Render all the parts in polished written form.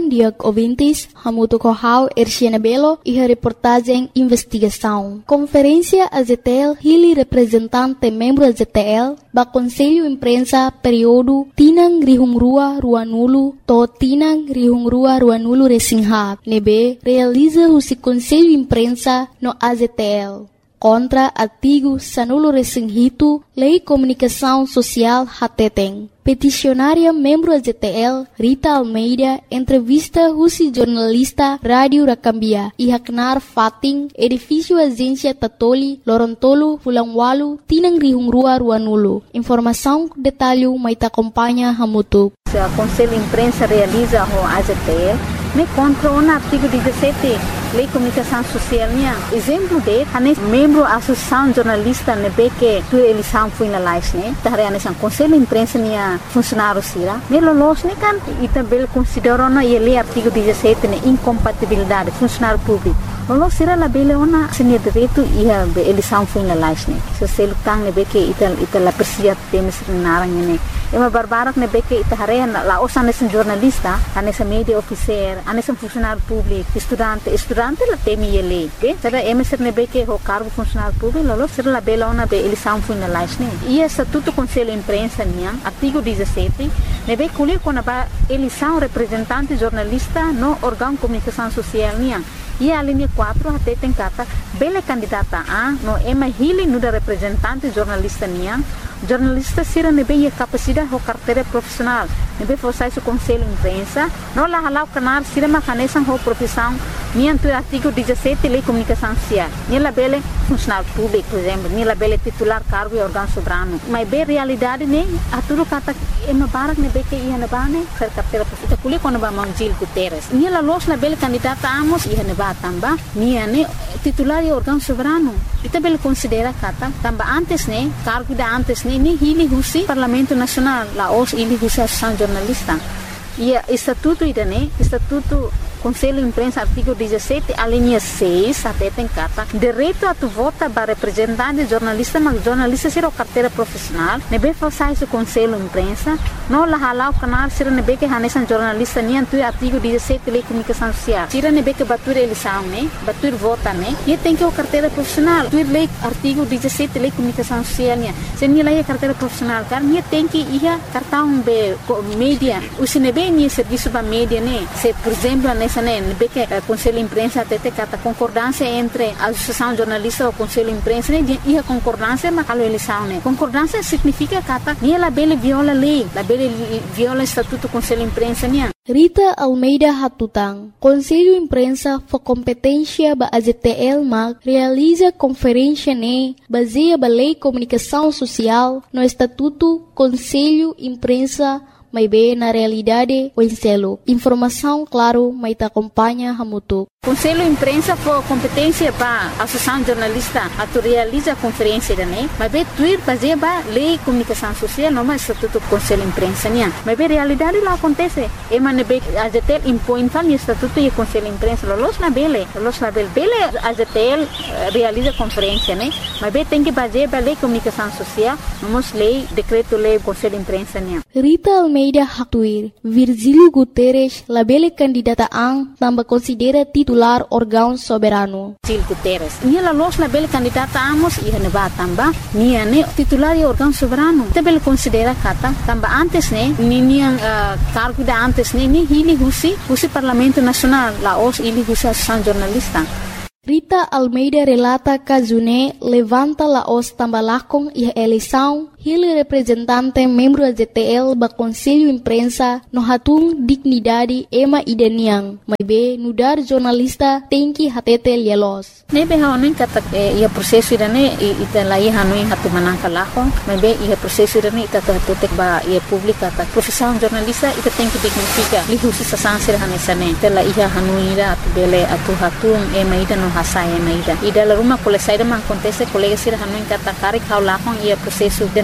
Bom dia, ouvintes. Hamuto Kohau, Erciana Belo e a reportagem Investigação. Conferência AZTL, Hili representante membro AZTL, ba Conselho Imprensa período Tinang Rihungrua Ruanulu, to Tinang Rihungrua Ruanulu Resinghab. Nebe realiza o Conselho Imprensa no AZTL. Contra artigo Sanulo Resinghito, Lei Comunicação Social Hateteng. Peticionária membro AZTL, Rita Almeida, entrevista Rusi jornalista Rádio Rakambia e Haknar Fating, edifício Agência Tatoli, Lorontolo, Fulangwalu, Tinang Rihungrua Ruanulu. Informação, detalhe, maita acompanha Hamutu. O Conselho Imprensa realiza o AZTL, me contra o artigo 17, Lei Comunicação Social. Exemplo de, membro da Associação Jornalista, que a eleição foi na live, o Conselho Imprensa funcionário sira. Nelos kan também considerou o artigo 17 incompatibilidade funcionário público. Lolo sira la bele ona senia direito e a eleição foi na live. Se você lutar que ita la persia temes narang ne. Ema barbarak que ita hare la osan nesse jornalista, nessa media officer, nesse funcionário público, estudante la temi ele, que será emeser que o cargo funcionário público, lolo sira la bele ona be eleição foi na live. E estatuto Conselho Imprensa artigo 17, nebe colher quando a eleição representante jornalista no órgão de comunicação social e a linha 4 até tem cata bela candidata a no ema hili no da representante jornalista jornalista sira nebe a capacidade ou carteira profissional nebe forçar o Conselho Imprensa no la halau canar sira macanesan ou profissão nianto artigo 17 Lei Comunicação Social nela bela funcionário público por exemplo nela bela titular cargo e órgão soberano mas bem realidade a tudo cata ema barak nebe que ia na bane ser carteira profissional colhe quando ba Gil Guterres nela los na bela candidata amos ia na tamba ne titular e órgão soberano ita bel considera kata tamba antes cargo da antes ni hili husi Parlamento Nacional la os hili husi Associação Jornalista e estatuto estatuto Conselho Imprensa artigo 17 a linha 6 até tem carta direito a tu vota para representante jornalista mas jornalista ser o carteira profissional nebe forçar o Conselho Imprensa não la halau canal ser nebe que hanesan jornalista tu artigo 17 Lei Comunicação Social ser nebe que batur eleição batur vota e tem que o carteira profissional tu lei artigo 17 Lei Comunicação Social se ni lei carteira profissional car tem que ia cartão be mídia o sinebe ni serviço ba mídia se por exemplo que o Conselho Imprensa até cata concordância entre a Associação Jornalista e o Conselho Imprensa e a concordância mas a eleição concordância significa cata ni ela bele viola a lei la bele viola o estatuto do Conselho Imprensa Rita Almeida Hatutang, Conselho Imprensa for competência ba AZTL mag realiza conferência baseia ba Lei Comunicação Social no Estatuto Conselho Imprensa mas bem na realidade o enselo. Informação, claro, mas te acompanha Hamutu. Conselho Imprensa for competência para a Associação Jornalista a realiza a conferência mas bem tuir fazer ba Lei Comunicação Social não mais Estatuto Conselho Imprensa mas bem realidade lá acontece e manebe a AZTL impõe o Estatuto e Conselho Imprensa los na bele a AZTL realiza conferência mas bem tem que fazer ba Lei Comunicação Social vamos lei decreto lei Conselho Imprensa Rita Almeida Hatuir, Virgílio Guterres, labele candidata também considera titular órgão soberano. Gil Guterres, ela los labele candidata amos e neba tamba, titular e órgão soberano. Também considera kata tamba antes cargo da antes ni hili husi Parlamento Nacional, la os hili husi Associação Jornalista. Rita Almeida relata Kazune levanta la os tambalakong e eleição Hili representante membro AZTL ba Conselho Imprensa no hatung dignidade ema idaniang mas be nudar jornalista tem que hatete lielos nebe haonin kata ia prosesso irane ita lai hanoi hatu manangka lakong mas be ia prosesso irane ita hatete ba ia publika ta profissão jornalista ita tem que dignifica li husi sasansir hanesane tela ia hanoi ira bele atu hatung ema ida no hasai ema ida la ruma kole saida man acontece colega sir hanoi kata kari kau lakong ia prosesso dane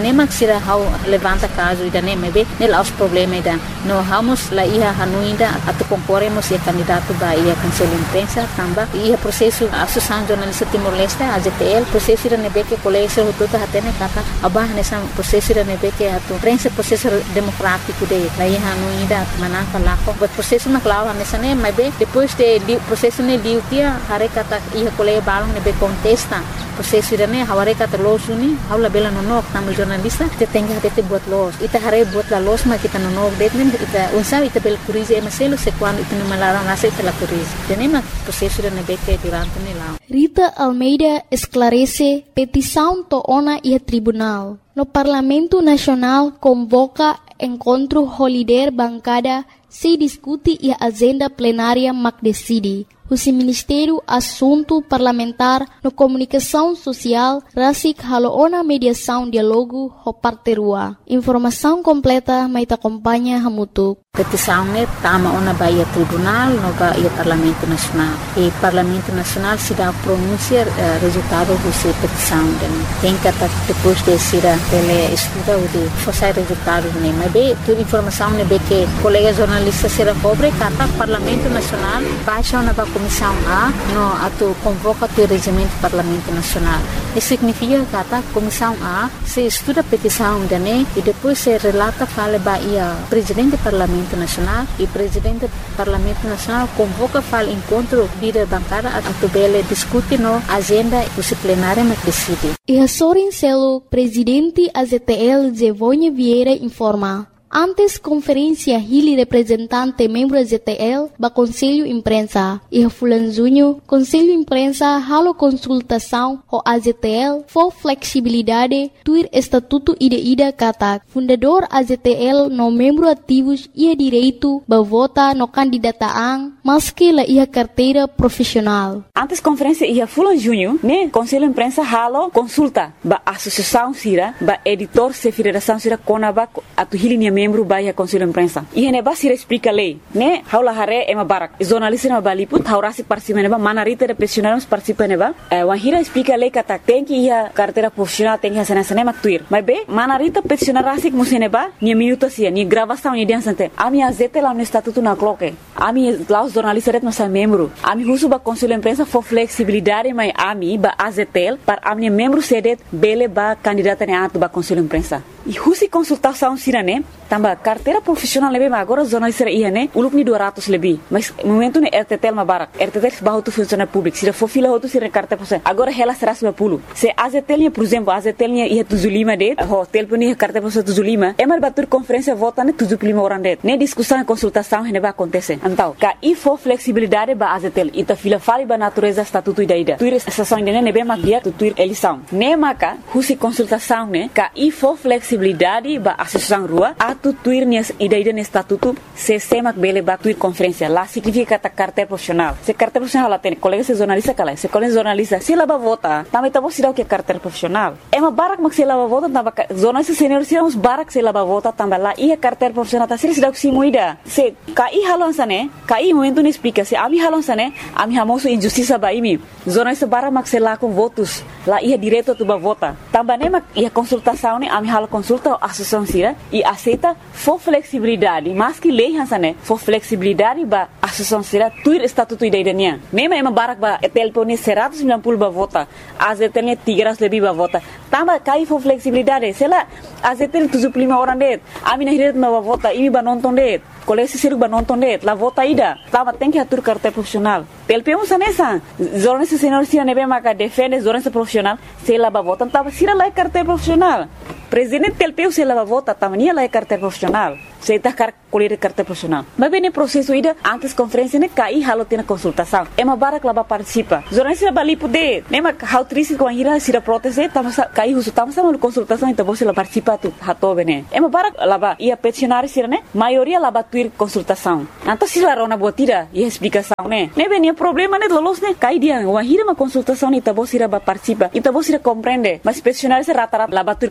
nema sira hau levanta caso ida nema be nela os problema ida no vamos la ia hanuinda atu concorremos e candidato ba ia conselho imprensa tamba ia processo associação jornalista Timor-Leste AZTL processo ida nebe que colégio tudo hatene kata abah nessa processo ida nebe que atu prensa processo democrático de la ia hanuinda manaka lako but processo na clava nessa nema be depois de processo ne diutia hare kata ia colégio balong nebe contesta processo ida ne haware kata losuni haula bela nonok tamu jornalista te tenga hate buat los ita hare buat la los ma kita nonok detmen ita unsa ita bel curize emaselo se quando ita malaram nasa ita la curize tenema processo ida nebe que durante ne lá Rita Almeida esclarece petição toona e tribunal. No Parlamento Nacional convoca encontro holiday bancada se discute e a agenda plenária mac decide. O Ministério Assunto Parlamentar no Comunicação Social rasik haloona mediação diálogo ho parterua. Informação completa mai te acompanha hamutuk. Petição ne tama ona baia tribunal no baia Parlamento Nacional. E Parlamento Nacional se dá pronunciar resultado do petição tem que depois de ser ele estuda o de fazer resultado ne mas be toda informação ne be que colega jornalista será cobre kata Parlamento Nacional baixa na Comissão A no atu convoca o regimento Parlamento Nacional. Isso significa que a Comissão A se estuda a petição dele e depois se relata fala baia presidente do Parlamento Nacional e presidente do Parlamento Nacional convoca fala encontro líder bancada atu bele discute no agenda do plenário mas decide. E a Sorin Celo, presidente AZTL Zevonha Vieira informa. Antes conferência Hili representante membro AZTL ba Conselho Imprensa e Fulan Junho Conselho Imprensa halo consultação ho AZTL for flexibilidade tuir estatuto ida kata fundador AZTL no membro ativos ia direito ba vota no candidataan maski la ia carteira profissional. Antes conferência ia Fulan Junho ne Conselho Imprensa halo consulta ba associação sira ba editor se federação sira konaba atu Hili membro baia Conselho Imprensa. E hene ba sira explica lei, ne? Haula hare ema barak. Jornalista na baliput, haurasi participa neba, manarita de profissionais participa neba. Wahira explica lei kata tem que ia carteira profissional tem que hacer cinema tuir. Mas be, manarita profissional rasik museneba, ni minuto sia, ni gravação ni dia sante. Ami azete lá no estatuto na cloque. Ami lá os jornalistas ret nossa membro. Ami husu ba Conselho Imprensa for flexibilidade, mas ami ba azetel para ami membro sedet bele ba candidata ne atu ba Conselho Imprensa. E husi consultação sirane tambah carteira profissional lebih agora jornalista ia ne uluk ni 200 lebih mas momento ne RTTL ma barak RTTL bahu tu funcionário público sira for fila tu sira carteira profissional agora ela será 150 se AZTL nya por exemplo AZTL nya ia 75 det ho telefone carteira profissional 75 emar batur conferência vota ne 75 orang det ne discussão e consultação ne ba acontece então ka e for flexibilidade ba AZTL ita fila fali ba natureza estatuto ida tuir estação ne be mag dia tu tuir eleição ne maka husi consultação ne ka e for flexibilidade ba associação rua atu tuir nias ida ne estatuto se semak bele ba tuir conferência lá significa ta carteira profissional se carteira profissional lá tem colega se jornalista kala se colega jornalista se lá ba vota também tá você o que carteira profissional é uma barak mak se lá ba vota tamba jornalista senior se uns barak se lá ba vota tamba lá ia carteira profissional tá se dá que muida se kai halon sane kai momento ne explica se ami halon sane ami hamoso injustiça ba imi jornalista barak mak se lá com votos lá ia direto tu ba vota tamba ne mak ia consultação ne ami hal consulta a associação sira e aceita for flexibilidade mas que lei hansane for flexibilidade ba associação sira tuir estatuto idainya nema ema barak ba telefone 190 ba vota AZTL nya 300 lebih ba vota tamba kai for flexibilidade sela AZTL 75 orang det ami na hiret ma ba vota imi ba nonton det kolesi siru ba nonton det la vota ida tamba tem que atur carteira profissional telpeu sanesa jornalista senior sira nebe maka defende jornalista profissional sela ba vota tamba sira la carteira profissional presidente telpeu se la vota tamania la carteira profissional se tá colher carteira profissional mas bem processo ida antes conferência ne kai halo tina consultação ema barak laba participa jornalista bali poder nema how triste com ira sira proteste tama kai husu tama sama consultação então você la participa tu hato bene ema barak laba ia peticionário sira ne maioria laba tuir consultação então se la rona botira e explicação ne bem problema ne lolos ne kai dia wahira ma consultação ita você ba participa ita você compreende mas peticionário se rata laba tuir consultação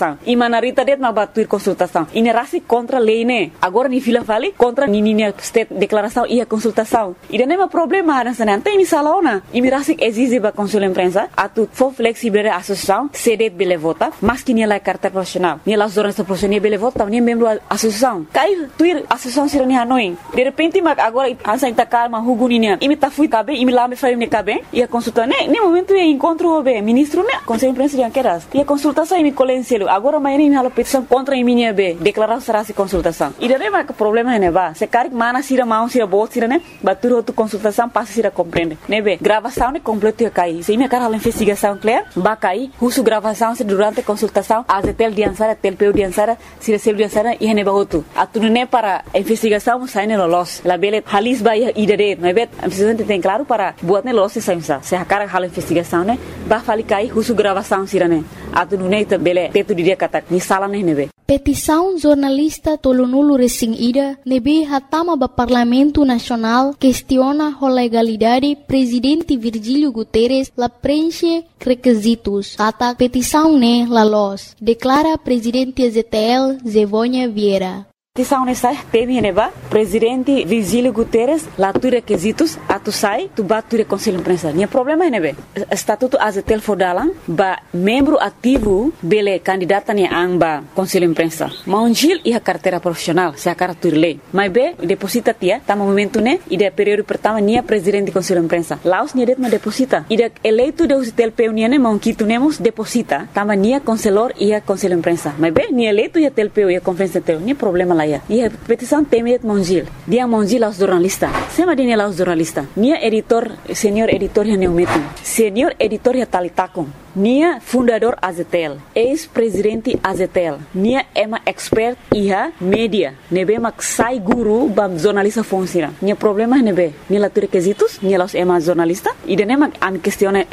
consultação. E manarita det mas batuir consultação. E nerasi contra lei, né? Agora ni fila vale contra nininha state declaração e a consultação. E não é problema nessa não tem misalaona. E mirasi exige ba consul imprensa atu for flexible a associação cedet bele vota, mas que nem lá carta profissional. Nem lá zonas profissional bele vota, nem membro associação. Cai tuir associação sirani Hanoi. De repente mas agora ansa intakar ma huguninya. E me tá fui cabe e me lá me faz me cabe e a consulta né? Nem momento é encontro o ministro né? Conselho imprensa de anqueras. E a consultação e me colencielo. Agora mas nem me halo petição contra a minha be declarar será se consultação. E daí mas problema né ba. Se caric mana sira mão sira bot sira né? Batur outro consultação passa sira compreende. Né be gravação né completo cai. Se minha cara a investigação clear, ba cai. Husu gravação se durante a consultação a tel diansara tel peu diansara se recebe diansara e ne ba outro. Atu né para a investigação sai ne lolos. La bele halis ba idade. Né be a presidente tem claro para buat ne lolos se a cara a investigação né? Ba fali cai husu gravação sira né? Atu né bele teto dia kata ni sala né be. Petição jornalista Tolonulu Resing Ida nebe hatama ba Parlamento Nacional questiona a legalidade presidente Virgílio Guterres la preenche requisitos. Kata petição ne la los, declara presidente ZTL Zevônia Vieira. Petição nessa teme neba presidente Virgílio Guterres lá tu requisitos atu sai tu bature conselho imprensa. Nia problema nebe estatuto azetel fodalang ba membro ativo bele candidata ni amba conselho imprensa. Maunjil e a carteira profissional se a cartur lei. Mas be deposita tia tama momento ne ide período pertama nia presidente conselho imprensa. Laos nia det ma deposita. Ide eleito de usitel peuniane ne maunkitu nemos deposita tama nia conselor e a conselho imprensa. Mas be nia eleito e tel peu e a conferência tel nia problema lá. E a petição teme Mongil. Dia Mongil aos jornalistas. Sema dine aos jornalistas. Nia editor, senhor editor ya neumetu. Senhor editor ya talitakon. Nia fundador AZTL. Ex-presidente AZTL. Nia ema expert iha media. Nebe mak sai guru bam jornalista funciona. Nia problema nebe. Nia la requisitos. Nia los ema jornalista. E de nema am questione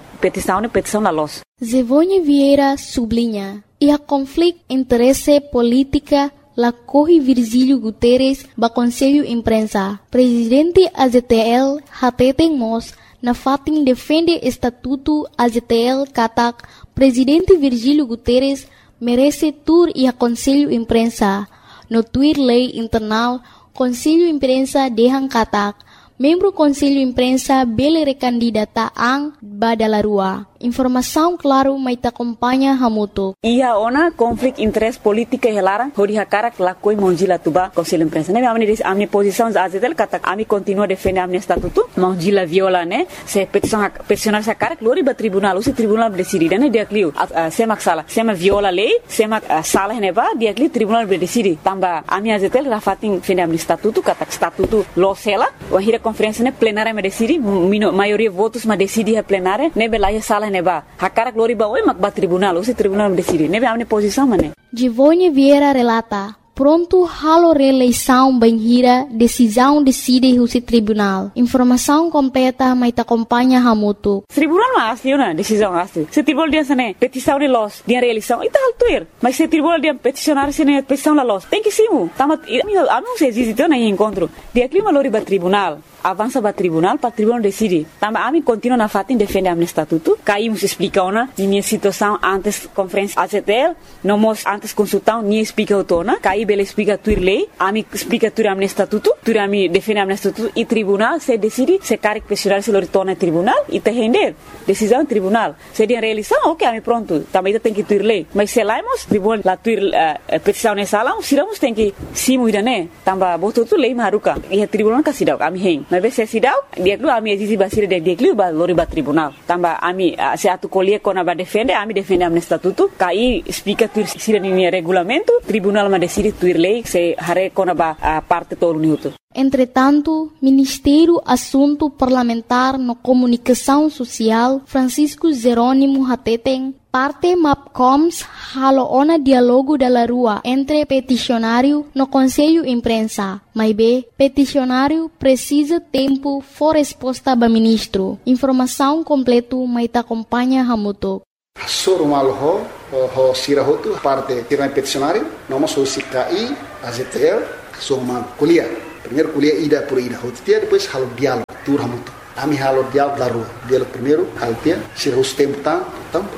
petição la los. Zevônia Vieira sublinha. E a conflito interesse política la corre Virgílio Guterres ba Conselho Imprensa. Presidente AZTL hateten mos na fatin defende estatuto AZTL katak Presidente Virgílio Guterres merece tur e a Conselho Imprensa. No tuir lei internal Conselho Imprensa dehang katak membro Conselho Imprensa bele recandidata ang badalarua. Informação claro mai ta acompanha hamuto. Ia ona conflito interesse política e lara hori hakara la koi Mongila tuba Conselho Imprensa. Ne amni posição azetel kata ami continua defender amni estatuto. Mongila viola ne se peticionar sa cara glori ba tribunal, o tribunal decide ne dia clio semak sala, sema viola lei, sema sala ne ba dia clio tribunal decide. Tamba ami azetel rafatin defender amni estatuto kata estatuto lo sela, o hira conferência ne plenária me decide, maioria votos ma decide a plenária, ne bela sala neba hakara glori ba oi makba tribunal o tribunal decide nebe amne posição mané. Zevônia Vieira relata pronto halo reeleição banhira decisão decide o tribunal. Informação completa mai ta acompanha hamuto. Tribunal mas asli na decisão asli. Se tribunal dia sane petição de los dia reeleição ita altuir. Mas se tribunal dia peticionar sene petição la los. Tem que simu. Tama amo se existe na encontro. Dia clima lori ba tribunal. Avança para tribunal decide. Tamba ami continua na fatin defende amne estatuto. Caímos explica ona minha situação antes conferência AZTL, não mos antes consultão ni explica autona. Caí bele explica tuir lei, ami explica tuir amne estatuto, tuir ami defende amne estatuto e tribunal se decide se caric questionar se lo retorna tribunal e te render decisão tribunal. Se dia reeleição, ok, ami pronto. Também tem que tuir lei. Mas se laimos tribunal la tuir petição nessa sala, siramos tem que simu idane. Tamba boto tu lei maruka. E tribunal ka sidau ami hen. Mas se sidau dia klu ami existe basira de dia klu ba lori ba tribunal tamba ami se atu colie kona ba defende ami defende amne estatuto kai explica tuir sira ni regulamento tribunal ma decide tuir lei se hare kona ba parte todo minuto. Entretanto, Ministério Assunto Parlamentar no Comunicação Social Francisco Jerônimo Hateten parte MAPCOMS haloona diálogo da rua entre peticionário no Conselho Imprensa. Mas B, peticionário precisa tempo for resposta ba ministro. Informação completo mai ta acompanha hamuto. Soro malho ho sirahotu parte tiran peticionário, nós somos CKI, AZTL, somos kuliah. Primeiro kuliah ida por ida, hotia depois halo diálogo, tur hamuto. Ami halo diálogo da rua. Diálogo primeiro, altia, se o tempo tá pronto.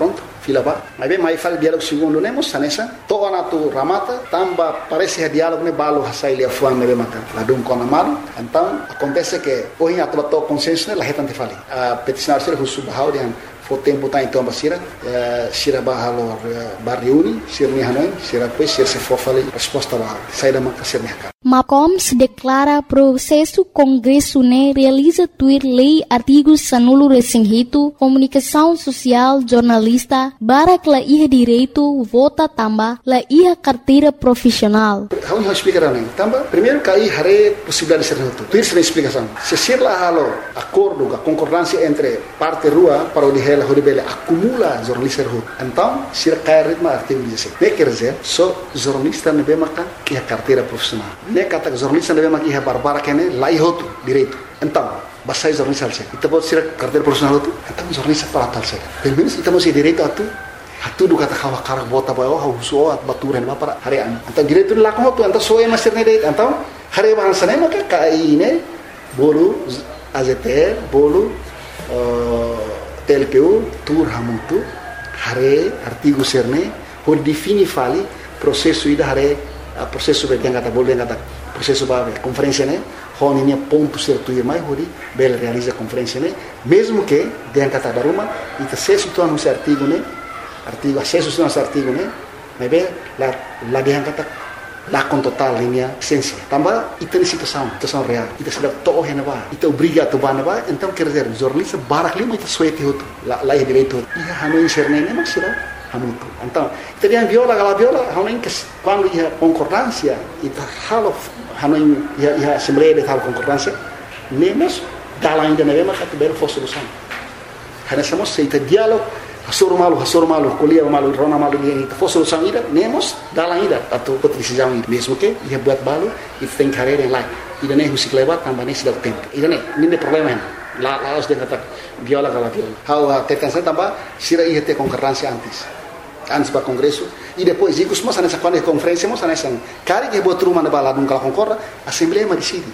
fila ba. Mas bem, mais fala diálogo segundo nemos sanessa. Toa na tu ramata, tamba parece diálogo ne balo hasai lia fuan ne maka. Ladum kona malu. Então acontece que hoje a tua consenso ne la hetante fali. A peticionário ser husu bahau dian fo tempo tá então basira, sira bahalo barriuni, sira ni hanoi, sira depois sira se for fali resposta bahau. Sai da maka sira ni MACOMS declara processo Congresso ne realiza tuir lei artigos sanulo resinhito, comunicação social, jornalista, barak la iha direito, vota tamba, la iha carteira profissional. Vamos explicar também. Tamba, primeiro que hare possibilidade de ser reto. Tuir se explicação. Se ser lá halo acordo, a concordância entre parte rua para o dihela horibele acumula jornalista reto. Então, se cai ritmo artigo 16. Ne quer dizer, só jornalista ne bemaka iha carteira profissional. Ne kata jornalista deve maki barbara kene lai hotu direito. Então, basai jornalista alse. Ita pode ser carteira profissional hotu. Então jornalista para tal se. Pelo menos ita mesti direito atu do kata kawa karak bota bayo hauso at baturen ba para harian. Então direito la ko hotu anta soe master ne direito. Então hare bahasa ne maka kai ne bolu AZT bolu TLPU tur hamutu hare artigo serne por defini fali processo ida hare processo que tem kata processo para conferência né honinha ponto certo e mais hori bela realiza conferência né mesmo que tem kata daruma e acesso to no artigo né artigo acesso no artigo né mas bem la tem kata la com total linha ciência também e tem situação real e se dá to henaba e obriga to banaba então quer dizer jornalista barak lima itu suete hotu la direito e hanoi serne né mas será então, teriam viola, hanen que quando ia concordância e halo hanen ia assembleia de tal concordância, nemos dala ainda na mesma categoria for solução. Hanen somos seita diálogo, hasoro malu, colia malu, rona malu e for solução ainda, nemos dala ainda a tu decisão ainda, mesmo que ia buat balu e tem carreira em lá. E daí o ciclo levar também nesse dá tempo. E daí nem problema lá os de kata viola. How a tentar também sira ia ter concordância antes para congresso e depois digo mas nessa quando conferência mas nessa cara que botou uma na balada nunca concorda assembleia decide.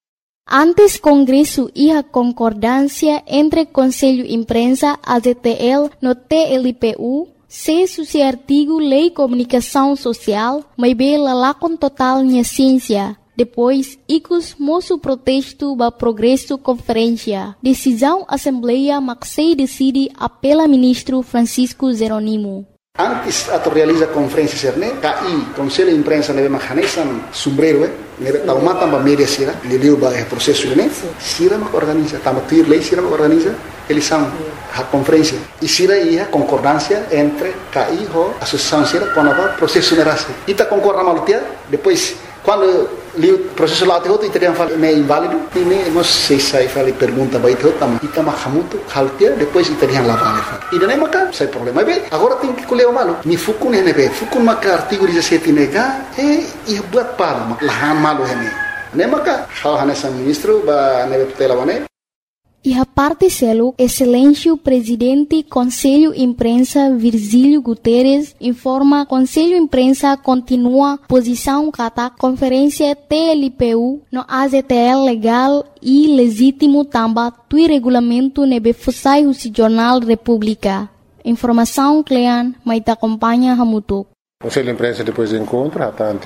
Antes congresso ia concordância entre Conselho Imprensa AZTL no TLPU se suci artigo lei comunicação social mas bela lá com total minha ciência. Depois, icos moço protesto ba progresso conferência. Decisão assembleia maxei decide apela ministro Francisco Jeronimo. Antes ato realiza conferência serne, KI, Conselho de Imprensa neve mahanesan sombrero, neve taumata ba media sira, liliu ba processo ne, sira ma organiza, tama tuir lei sira ma organiza, eleição, a conferência. E sira ia concordância entre KI ho associação sira com a processo nerase. Ita concorda malutia, depois quando li o processo lá outro e teriam falado é inválido e nem nós sai fala pergunta vai ter também e tá mahamuto haltia depois teriam lá vale e daí maca sai problema bem agora tem que colher o malo ni fukun ne be fukun maca artigo 17 nega e buat para lahan malo ne maca hal hanesa ministro ba nebe tutela bane. E a parte selo, excelência presidente Conselho Imprensa Virgílio Guterres informa Conselho Imprensa continua posição kata conferência TLPU no AZTL legal e legítimo tamba tui regulamento nebe fusai o Jornal República. Informação Clean, mas te acompanha Hamutuk. Conselho de Imprensa depois do encontro,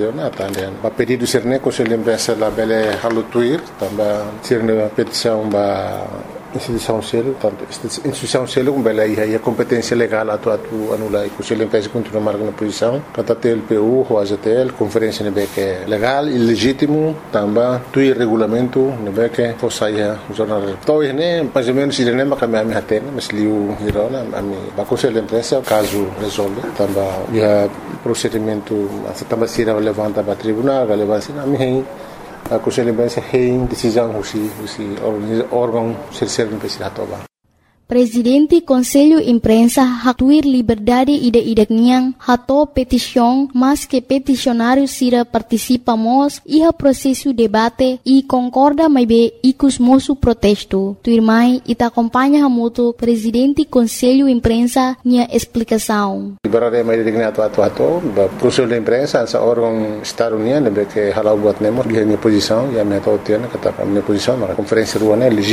a pedido ser ne Conselho de Imprensa da bele halutuir, também ser ne petição da instituição selo, tanto instituição selo com bele aí a competência legal atu anular Conselho de Imprensa continua marcando posição, kata TLPU, o AZTL, conferência nebe que é legal e legítimo, também tuir regulamento nebe que fosse o jornal. Então né, mais ou menos ele nem vai caminhar me atende, mas liu virona, a Conselho de Imprensa caso resolve, também procedimento também se levanta para tribunal, levanta na minha a Conselho de Imprensa tem decisão o órgão ser investigador. Presidente Conselho Imprensa hatuir liberdade ide niang hato petição mas que peticionário sira participamos e processo debate e concorda mais bem icos moço protesto. Tuirmai ita acompanha muito Presidente Conselho Imprensa nia explicação. Liberdade mais digna atu Conselho de Imprensa essa órgão Estado União que halau buat nemo minha posição e a minha totiana kata minha posição na conferência ruana legítimo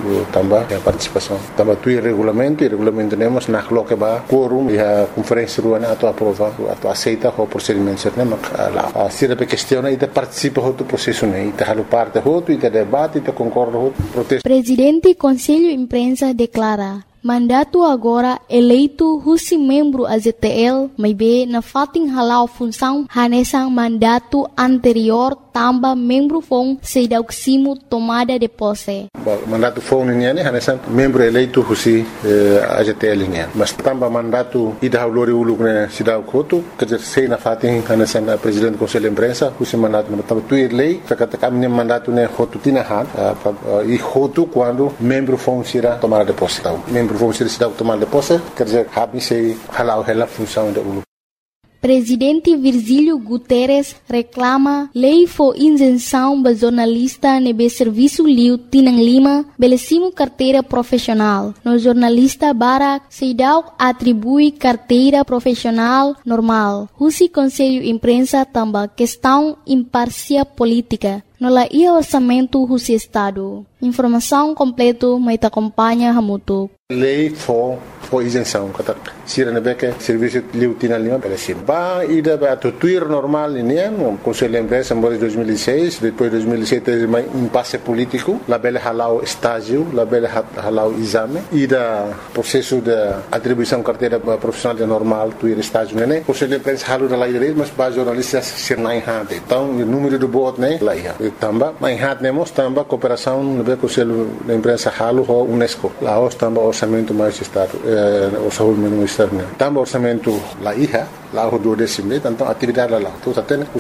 também a participação. Também tu regulamento temos na que ba quorum e a conferência ruana a aprova, a aceita o procedimento certo, lá. A se a questão é de participar do processo, né? E halu parte hoto, e debate, e concorda hoto, protesto. Presidente Conselho Imprensa declara mandato agora eleito husi membro AZTL, mas be na fating halau função hanesang mandato anterior tamba membro fong sedauksimo tomada de posse. Mandato fong niya ne hanesang membro eleito husi AZTL niya. Mas tamba mandato ida haulori uluk ne sidau koto kerja sei na fating hanesang presidente Conselho Imprensa husi mandato na tamba tuir lei katakan ne mandato ne hotu tinahan e hotu quando membro fong sira tomada de posse. Membro vão ser cidade tomar de posse, quer dizer, habem se halau a função da ULU. Presidente Virgílio Guterres reclama lei for isenção para jornalista nebe serviço liu Tinang Lima belecimo carteira profissional. No jornalista Barak Seidau atribui carteira profissional normal. Husi Conselho Imprensa também questão imparcial política. No la ia orçamento Husi Estado. Informação completa mas acompanha Hamutu. Lei for isenção, kata sira nebeke serviço liu Tinang Lima belecimo. Ba ida ba tuir normal ini o Conselho Imprensa em 2006, depois 2007 teve um impasse político, la bela halau estágio, la bela halau exame, ida processo de atribuição carteira profissional normal, tuir estágio, né? Conselho Imprensa halu da lei mas ba jornalistas ser na enhate. Então, o número do voto, né? Lá ia. Tamba, na enhate nemos tamba cooperação nebe Conselho Imprensa halu ho UNESCO. Lá os tamba orçamento mais estado, orçamento ministério. Tamba orçamento lá ia. Lá o 12º, então atividade lá. Então até os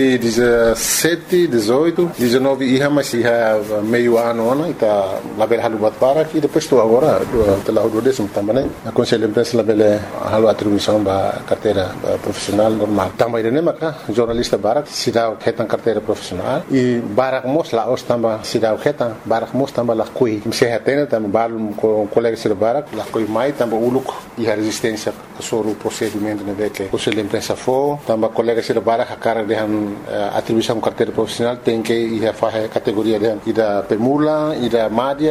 2017, 18, 19 ia mas ia meio ano, né? Tá lá bela halu batbara e depois estou agora lá o 12º também. A Conselho Imprensa lá bela halu atribuição da carteira profissional normal. Também né, maca jornalista Barak se dá retan carteira profissional e Barak mos lá os também se dá retan Barak mos também lá coi. Se retena também balu com colegas de Barak lá coi mais também uluk e a resistência sobre o procedimento né que Conselho Imprensa for, também colegas de Barak a cara de atribuição carteira profissional tem que ir a fazer categoria de da permula, da média,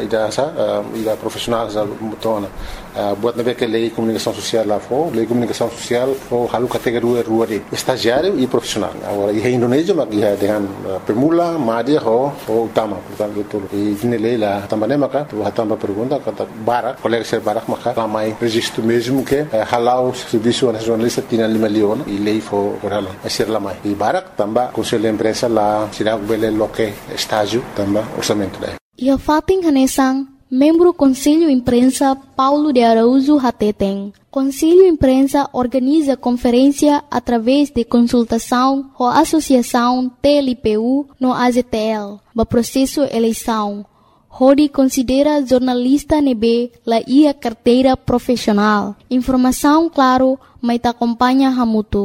da profissional da mutona. Buat na que lei comunicação social lá for, lei comunicação social for halu categoria rua de estagiário e profissional. Agora em Indonésia mas ia dengan permula, média ou utama, portanto tudo. E na lei lá também maka, tu também pergunta kata Barak, colegas de Barak maka ramai registro mesmo que halau serviço nacionalista Tinang Lima Leon e lei for halau. Ser lamai. E Barak também Conselho Imprensa lá será bele loque estágio também orçamento lá. E a fating hanesang membro Conselho Imprensa Paulo de Araújo Hateteng. Conselho Imprensa organiza conferência através de consultação com a Associação TLPU no AZTL, no processo eleição. Rodi considera jornalista nebe la ia carteira profissional. Informação claro, mas acompanha Hamutu.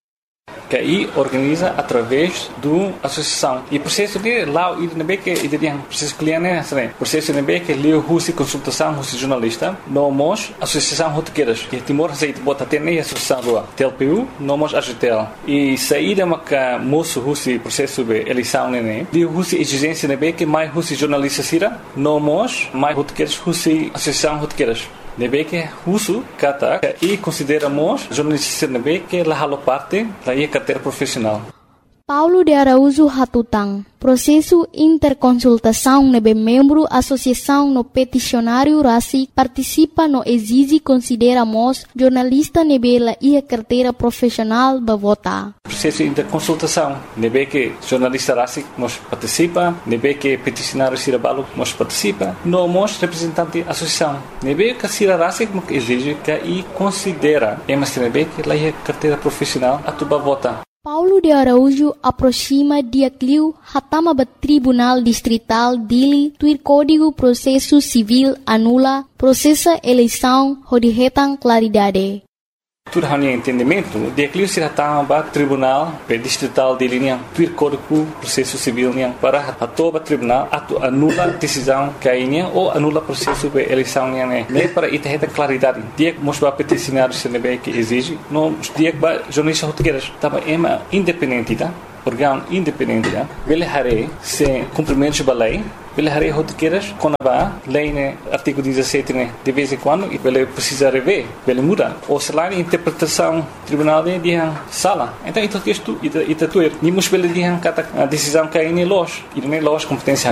Que aí organiza através do associação e processo de lá e também que tem processo cliente né processo também que leu husi consultação husi jornalista nomos associação rotequeiras que Timor aceita bota até nem associação do TLPU nomos AZTL e saída maca moço husi processo de eleição né leu husi exigência também que mais husi jornalista sira nomos mais rotequeiras husi associação rotequeiras nebe que uso kata e consideramos jornalistas nebe que la halo parte da carteira profissional. Paulo de Araújo Hatutang. Processo interconsultação nebe membro associação no peticionário RACI participa no exige consideramos jornalista nebe la ia carteira profissional ba vota. Processo interconsultação nebe que jornalista RACI nos participa, nebe que peticionário Sirabalo nos participa, nomos representante associação. Nebe que Sira RACI que exige que e considera emas nebe que la ia carteira profissional atuba vota. Paulo de Araújo aproxima dia cliu hatama ba Tribunal Distrital Dili tuir Código Processo Civil anula processa eleição hodihetan claridade. Tudo hanya entendimento, dia cliu se hatama ba Tribunal Distrital Dili niang tuir Código Processo Civil niang para hatoba tribunal atu anula decisão kainya ou anula processo de eleição niang ne para itaheta claridade. Dia mos ba peticionário se nebe que exige, no dia ba jornalista rotegueiras tava ema independente tá? órgão independente, ele haré sem cumprimento da lei, ele haré rotiqueiras quando vai lei né artigo 17 né de vez em quando e ele precisa rever, ele muda. Ou se lá a interpretação tribunal de sala. Então isso é tudo, isso é tudo. Nimos ele de a decisão que é em loja, e nem loja competência